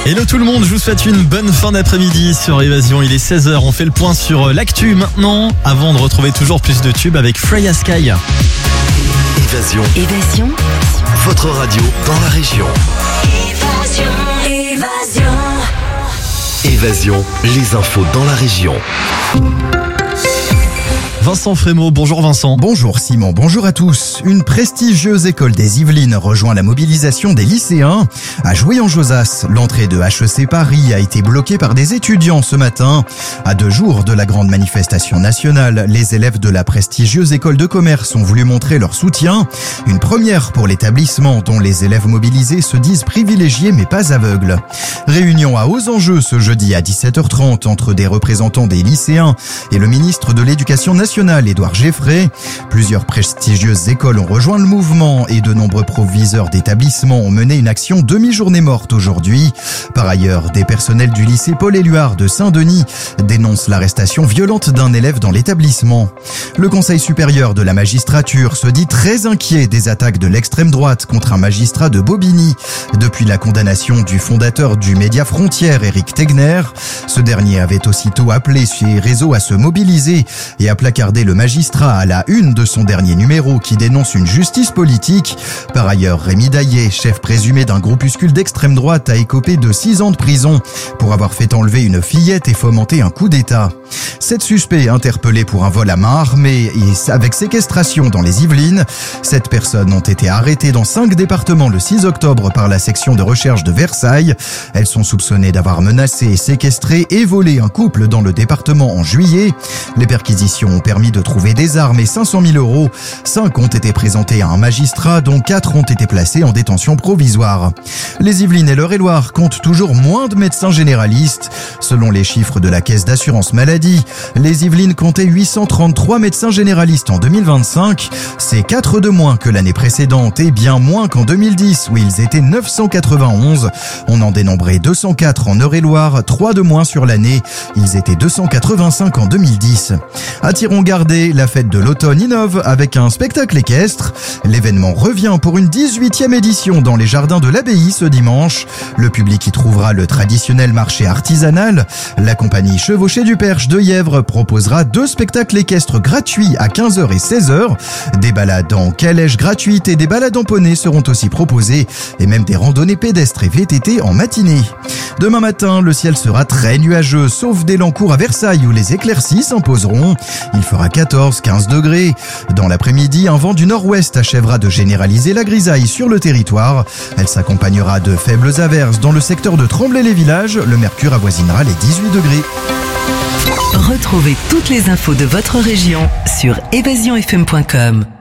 Hello tout le monde, je vous souhaite une bonne fin d'après-midi sur Évasion. Il est 16h, on fait le point sur l'actu maintenant, avant de retrouver toujours plus de tubes avec Freya Sky. Évasion. Votre radio dans la région. Évasion, les infos dans la région. Vincent Frémaux, bonjour Vincent. Bonjour Simon, bonjour à tous. Une prestigieuse école des Yvelines rejoint la mobilisation des lycéens. À Jouy-en-Josas, l'entrée de HEC Paris a été bloquée par des étudiants ce matin. À 2 jours de la grande manifestation nationale, les élèves de la prestigieuse école de commerce ont voulu montrer leur soutien. Une première pour l'établissement dont les élèves mobilisés se disent privilégiés mais pas aveugles. Réunion à hauts enjeux ce jeudi à 17h30 entre des représentants des lycéens et le ministre de l'Éducation nationale, Édouard Geffray. Plusieurs prestigieuses écoles ont rejoint le mouvement et de nombreux proviseurs d'établissements ont mené une action demi-journée morte aujourd'hui. Par ailleurs, des personnels du lycée Paul-Éluard de Saint-Denis dénoncent l'arrestation violente d'un élève dans l'établissement. Le Conseil supérieur de la magistrature se dit très inquiet des attaques de l'extrême droite contre un magistrat de Bobigny. Depuis la condamnation du fondateur du média Frontières, Éric Tegner, ce dernier avait aussitôt appelé ses réseaux à se mobiliser et à placarder le magistrat à la une de son dernier numéro qui dénonce une justice politique. Par ailleurs, Rémi Daillet, chef présumé d'un groupuscule d'extrême droite, a écopé de 6 ans de prison pour avoir fait enlever une fillette et fomenter un coup d'État. 7 suspects interpellés pour un vol à main armée et avec séquestration dans les Yvelines. 7 personnes ont été arrêtées dans 5 départements le 6 octobre par la section de recherche de Versailles. Elles sont soupçonnées d'avoir menacé, séquestré et volé un couple dans le département en juillet. Les perquisitions ont permis de trouver des armes et 500 000 euros. 5 ont été présentés à un magistrat, dont 4 ont été placés en détention provisoire. Les Yvelines et l'Eure-et-Loir comptent toujours moins de médecins généralistes. Selon les chiffres de la Caisse d'assurance maladie, les Yvelines comptaient 833 médecins généralistes en 2025. C'est 4 de moins que l'année précédente et bien moins qu'en 2010 où ils étaient 991. On en dénombrait 204 en Eure-et-Loir, 3 de moins sur l'année. Ils étaient 285 en 2010. À Thiron-Gardé, la fête de l'automne innove avec un spectacle équestre. L'événement revient pour une 18e édition dans les jardins de l'abbaye ce dimanche. Le public y trouvera le traditionnel marché artisanal. La compagnie Chevauché du Perche de Yèvre proposera 2 spectacles équestres gratuits à 15h et 16h. Des balades en calèche gratuites et des balades en poney seront aussi proposées et même des randonnées pédestres et VTT en matinée. Demain matin, le ciel sera très nuageux, sauf dès l'encours à Versailles où les éclaircies s'imposeront. Il fera 14-15 degrés. Dans l'après-midi, un vent du nord-ouest achèvera de généraliser la grisaille sur le territoire. Elle s'accompagnera de faibles averses dans le secteur de Tremblay-les-Villages. Le mercure avoisinera les 18 degrés. Retrouvez toutes les infos de votre région sur évasionfm.com.